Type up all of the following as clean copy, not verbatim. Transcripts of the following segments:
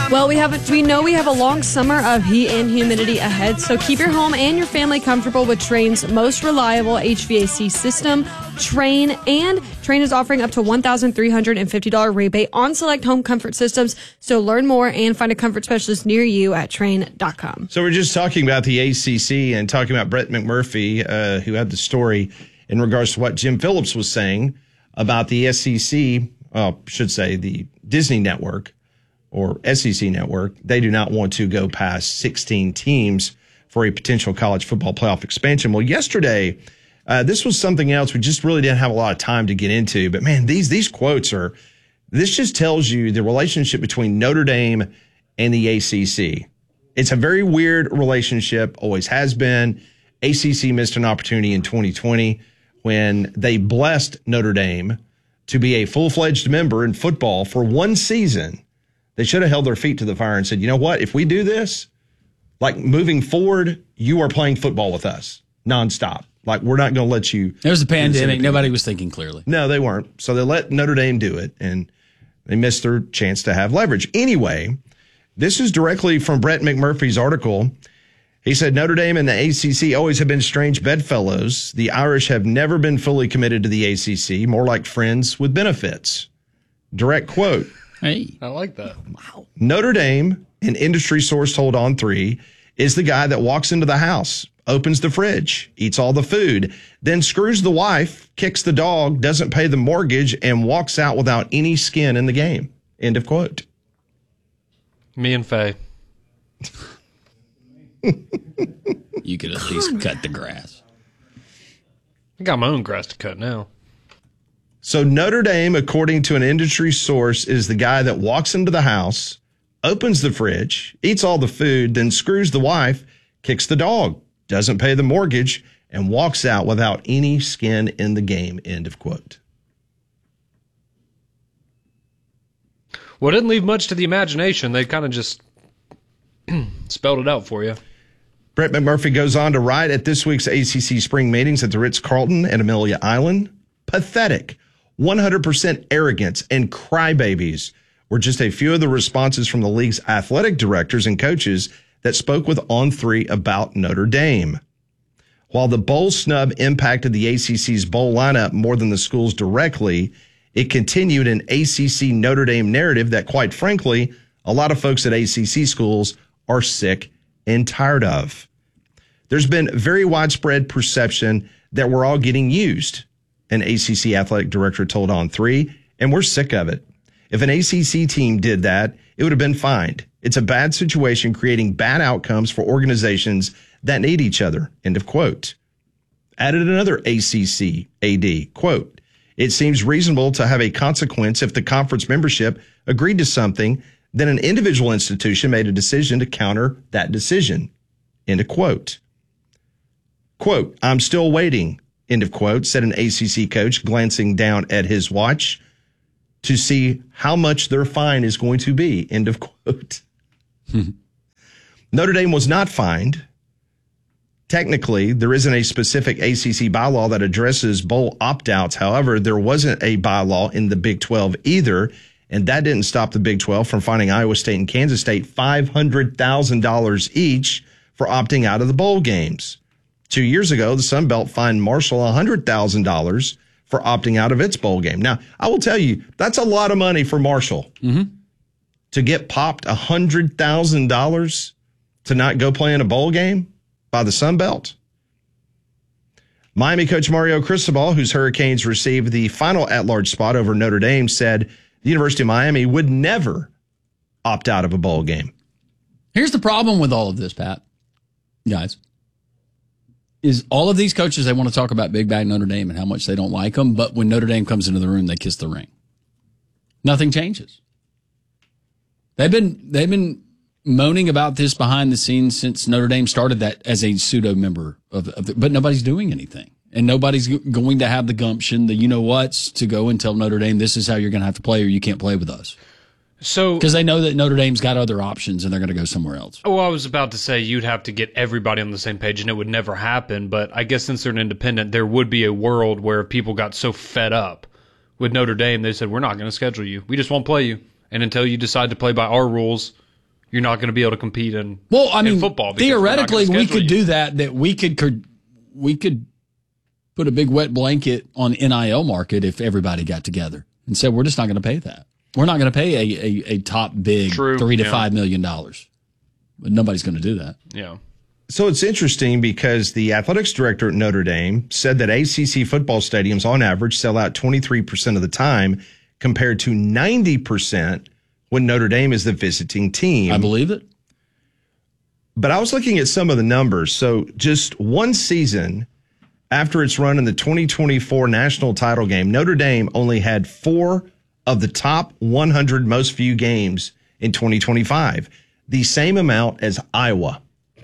Well, we know we have a long summer of heat and humidity ahead, so keep your home and your family comfortable with Trane's most reliable HVAC system, Trane. And Trane is offering up to $1,350 rebate on select home comfort systems. So learn more and find a comfort specialist near you at Trane.com. So we're just talking about the ACC and talking about Brett McMurphy, who had the story in regards to what Jim Phillips was saying about the SEC, should say the Disney Network or SEC Network. They do not want to go past 16 teams for a potential college football playoff expansion. Well, yesterday, this was something else we just really didn't have a lot of time to get into. But, man, these quotes this just tells you the relationship between Notre Dame and the ACC. It's a very weird relationship, always has been. ACC missed an opportunity in 2020 when they blessed Notre Dame to be a full-fledged member in football for one season. They should have held their feet to the fire and said, you know what, if we do this, like moving forward, you are playing football with us nonstop. Like, we're not going to let you. There was a pandemic. Nobody was thinking clearly. No, they weren't. So they let Notre Dame do it, and they missed their chance to have leverage. Anyway, this is directly from Brett McMurphy's article. He said, Notre Dame and the ACC always have been strange bedfellows. The Irish have never been fully committed to the ACC, more like friends with benefits. Direct quote. Hey, I like that. Wow. Notre Dame, an industry source told On3, is the guy that walks into the house, opens the fridge, eats all the food, then screws the wife, kicks the dog, doesn't pay the mortgage, and walks out without any skin in the game. End of quote. Me and Faye. You could at least cut the grass. I got my own grass to cut now. So Notre Dame, according to an industry source, is the guy that walks into the house, opens the fridge, eats all the food, then screws the wife, kicks the dog, doesn't pay the mortgage, and walks out without any skin in the game. End of quote. Well, it didn't leave much to the imagination. They kind of just spelled it out for you. Brett McMurphy goes on to write at this week's ACC spring meetings at the Ritz-Carlton at Amelia Island. Pathetic, 100% arrogance, and crybabies were just a few of the responses from the league's athletic directors and coaches that spoke with On3 about Notre Dame. While the bowl snub impacted the ACC's bowl lineup more than the schools directly, it continued an ACC Notre Dame narrative that, quite frankly, a lot of folks at ACC schools are sick and tired of. There's been very widespread perception that we're all getting used, an ACC athletic director told On3, and we're sick of it. If an ACC team did that, it would have been fined. It's a bad situation creating bad outcomes for organizations that need each other. End of quote. Added another ACC AD, quote, it seems reasonable to have a consequence if the conference membership agreed to something, then an individual institution made a decision to counter that decision. End of quote. Quote, I'm still waiting, end of quote, said an ACC coach glancing down at his watch to see how much their fine is going to be, end of quote. Notre Dame was not fined. Technically, there isn't a specific ACC bylaw that addresses bowl opt-outs. However, there wasn't a bylaw in the Big 12 either, and that didn't stop the Big 12 from fining Iowa State and Kansas State $500,000 each for opting out of the bowl games. 2 years ago, the Sun Belt fined Marshall $100,000 for opting out of its bowl game. Now, I will tell you, that's a lot of money for Marshall. Mm-hmm. To get popped $100,000 to not go play in a bowl game by the Sun Belt. Miami coach Mario Cristobal, whose Hurricanes received the final at-large spot over Notre Dame, said the University of Miami would never opt out of a bowl game. Here's the problem with all of this, Pat, guys, is all of these coaches, they want to talk about Big Bad Notre Dame and how much they don't like them, but when Notre Dame comes into the room, they kiss the ring. Nothing changes. They've been moaning about this behind the scenes since Notre Dame started that as a pseudo member but nobody's doing anything. And nobody's going to have the gumption, the you-know-whats, to go and tell Notre Dame, this is how you're going to have to play or you can't play with us. So, because they know that Notre Dame's got other options and they're going to go somewhere else. Oh, I was about to say you'd have to get everybody on the same page and it would never happen. But I guess since they're an independent, there would be a world where people got so fed up with Notre Dame, they said, we're not going to schedule you. We just won't play you. And until you decide to play by our rules, you're not going to be able to compete in football. Theoretically, we could do that we could put a big wet blanket on NIL market if everybody got together and said, we're just not going to pay that. We're not going to pay a top big $3 to $5 million. But nobody's going to do that. Yeah. So it's interesting because the athletics director at Notre Dame said that ACC football stadiums on average sell out 23% of the time compared to 90% when Notre Dame is the visiting team. I believe it. But I was looking at some of the numbers. So just one season after its run in the 2024 national title game, Notre Dame only had 4 of the top 100 most viewed games in 2025, the same amount as Iowa.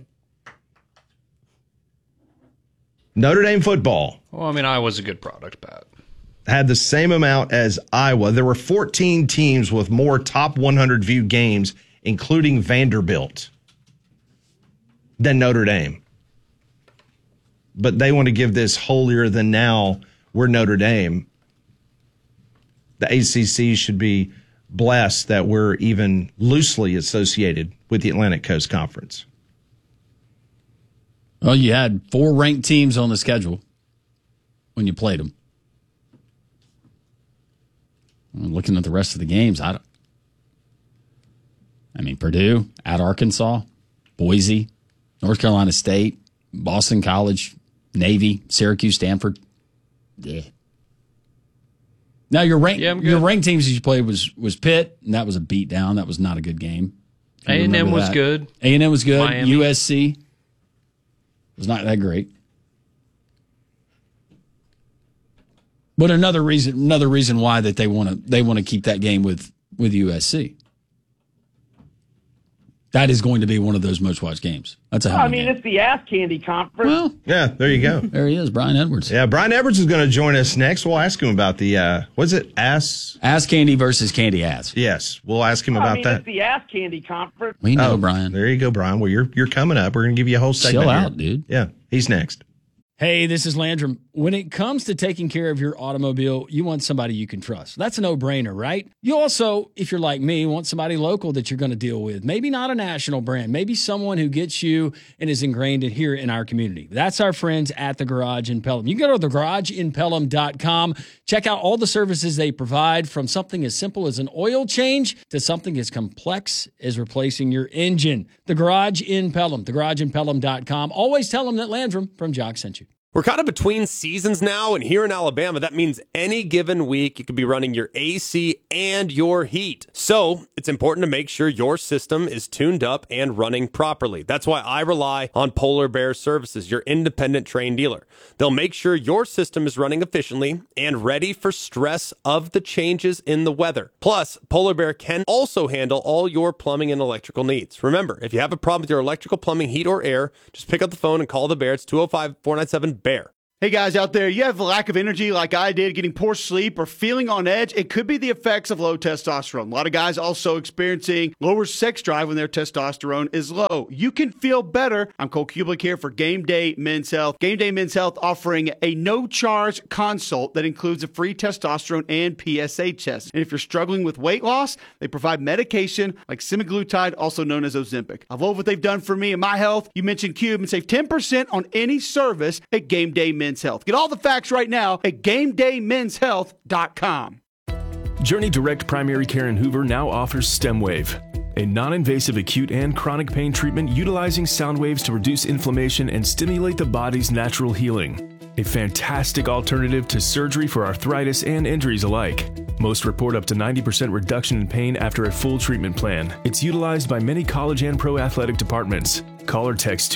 Notre Dame football. Well, I mean, Iowa's a good product, Pat. Had the same amount as Iowa. There were 14 teams with more top 100 viewed games, including Vanderbilt, than Notre Dame. But they want to give this holier than now. We're Notre Dame. The ACC should be blessed that we're even loosely associated with the Atlantic Coast Conference. Well, you had 4 ranked teams on the schedule when you played them. Looking at the rest of the games, Purdue, at Arkansas, Boise, North Carolina State, Boston College, Navy, Syracuse, Stanford. Yeah. Now your ranked teams that you played was Pitt, and that was a beatdown. That was not a good game. A&M was good. A&M was good. Miami. USC was not that great. But another reason why that they want to keep that game with USC. That is going to be one of those most watched games. That's a hell of a game. It's the Ass Candy Conference. Well, yeah, there you go. There he is, Brian Edwards. Yeah, Brian Edwards is going to join us next. We'll ask him about the, what's it, Ass Candy versus Candy Ass. Yes, we'll ask him about that. It's the Ass Candy Conference. We know, Brian. There you go, Brian. Well, you're coming up. We're going to give you a whole segment. Chill out, here. dude. Yeah, he's next. Hey, this is Landrum. When it comes to taking care of your automobile, you want somebody you can trust. That's a no-brainer, right? You also, if you're like me, want somebody local that you're going to deal with. Maybe not a national brand. Maybe someone who gets you and is ingrained here in our community. That's our friends at The Garage in Pelham. You can go to thegarageinpelham.com. Check out all the services they provide, from something as simple as an oil change to something as complex as replacing your engine. The Garage in Pelham, thegarageinpelham.com. Always tell them that Landrum from Jock sent you. We're kind of between seasons now, and here in Alabama, that means any given week you could be running your AC and your heat. So it's important to make sure your system is tuned up and running properly. That's why I rely on Polar Bear Services, your independent Trane dealer. They'll make sure your system is running efficiently and ready for stress of the changes in the weather. Plus, Polar Bear can also handle all your plumbing and electrical needs. Remember, if you have a problem with your electrical, plumbing, heat, or air, just pick up the phone and call the Bear. It's 205-497-BEAR. Hey guys out there, you have a lack of energy like I did, getting poor sleep or feeling on edge. It could be the effects of low testosterone. A lot of guys also experiencing lower sex drive when their testosterone is low. You can feel better. I'm Cole Kublik here for Game Day Men's Health. Game Day Men's Health offering a no-charge consult that includes a free testosterone and PSA test. And if you're struggling with weight loss, they provide medication like semaglutide, also known as Ozempic. I love what they've done for me and my health. You mentioned Cube and save 10% on any service at Game Day Men's Health. Get all the facts right now at GameDayMen'sHealth.com. Journey Direct Primary Care in Hoover now offers StemWave, a non-invasive acute and chronic pain treatment utilizing sound waves to reduce inflammation and stimulate the body's natural healing. A fantastic alternative to surgery for arthritis and injuries alike. Most report up to 90% reduction in pain after a full treatment plan. It's utilized by many college and pro athletic departments. Call or text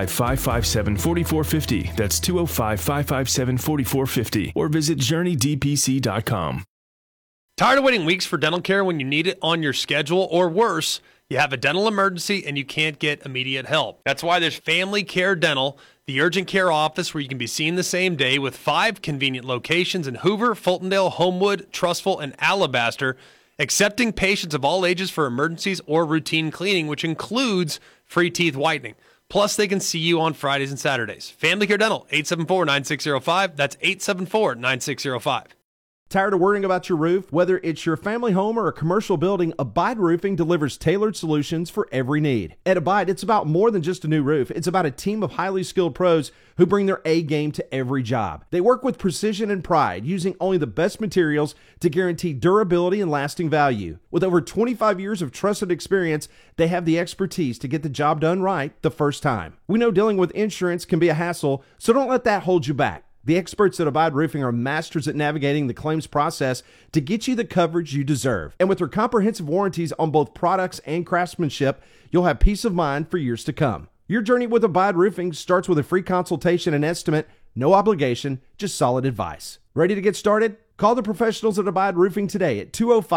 205-557-4450. That's 205-557-4450. Or visit JourneyDPC.com. Tired of waiting weeks for dental care when you need it on your schedule? Or worse, you have a dental emergency and you can't get immediate help. That's why there's Family Care Dental, the urgent care office where you can be seen the same day, with 5 convenient locations in Hoover, Fultondale, Homewood, Trussville, and Alabaster, accepting patients of all ages for emergencies or routine cleaning, which includes free teeth whitening. Plus, they can see you on Fridays and Saturdays. Family Care Dental, 874-9605. That's 874-9605. Tired of worrying about your roof? Whether it's your family home or a commercial building, Abide Roofing delivers tailored solutions for every need. At Abide, it's about more than just a new roof. It's about a team of highly skilled pros who bring their A game to every job. They work with precision and pride, using only the best materials to guarantee durability and lasting value. With over 25 years of trusted experience, they have the expertise to get the job done right the first time. We know dealing with insurance can be a hassle, so don't let that hold you back. The experts at Abide Roofing are masters at navigating the claims process to get you the coverage you deserve. And with their comprehensive warranties on both products and craftsmanship, you'll have peace of mind for years to come. Your journey with Abide Roofing starts with a free consultation and estimate, no obligation, just solid advice. Ready to get started? Call the professionals at Abide Roofing today at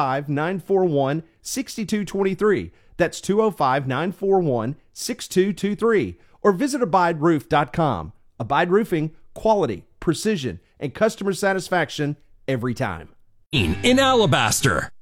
205-941-6223. That's 205-941-6223. Or visit abideroof.com. Abide Roofing, quality, precision, and customer satisfaction every time. In Alabaster.